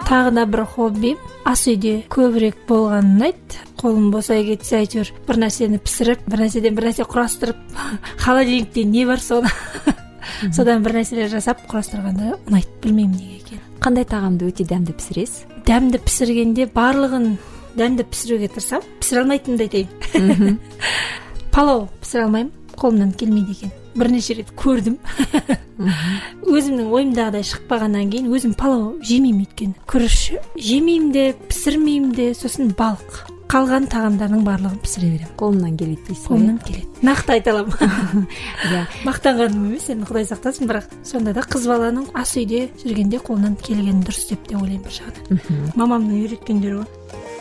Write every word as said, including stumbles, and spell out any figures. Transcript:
тағы да бір хоббим ас үйде көбірек болғанын ұнайды. Қолым босай кетсе әйтеуір бір нәрсені пісіріп, бір нәрседен бір нәрсе құрастырып, холодильникте не бар соны содан бір нәрселер жасап құрастырғанды ұнайды. Білмеймін неге екенін. Қандай тағамды өте дәмді пісіресіз? Дәмді пісіргенде барлығын дәмді пісіруге тырысамын. Пісіре алмайтынымды айтайын. Палау пісіре алмаймын, қолымнан келмейді екен. Бірнеше рет көрдім. Өзімнің ойымдағыдай шықпағаннан кейін өзім палау жемеймін екен. Күріш жемеймін де, пісірмеймін де, сосын балық. Қалған тағамдардың барлығын пісіре беремін. Қолымнан келеді дейсіз. Қолымнан келеді. Нақты айта аламын. Мақтанғаным емес, енді Құдай сақтасын, бірақ сонда да қыз баланың ас үйде жүргенде қолынан келгені дұрыс деп те ойлаймын бір жағынан. Мамамның үйреткендері ғой.